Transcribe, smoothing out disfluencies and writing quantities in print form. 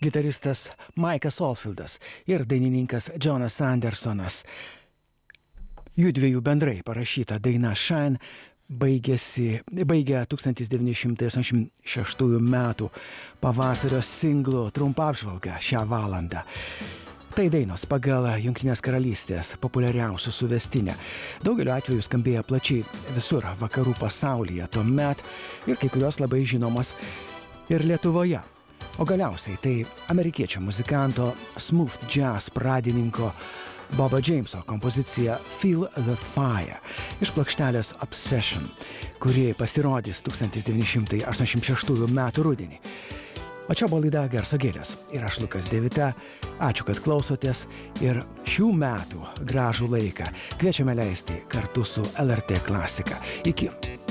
gitaristas Maikas Oldfieldas ir dainininkas Jonas Andersonas. Jų dviejų bendrai parašyta daina Shine baigia 1986 metų pavasario singlų trumpą apžvalgą šią valandą. Tai dainos pagal Jungtinės karalystės populiariausių suvestinę. Daugeliu atveju skambėjo plačiai visur vakarų pasaulyje tuomet ir kai kurios labai žinomas ir Lietuvoje. O galiausiai tai amerikiečių muzikanto smooth jazz pradininko Bobo Jameso kompozicija Feel the Fire iš plokštelės Obsession, kuri pasirodys 1986 metų rudenį. O čia buvo laida Garso gėlės ir aš Lukas Devita. Ačiū, kad klausotės ir šių metų gražų laiką kviečiame leisti kartu su LRT klasika. Iki.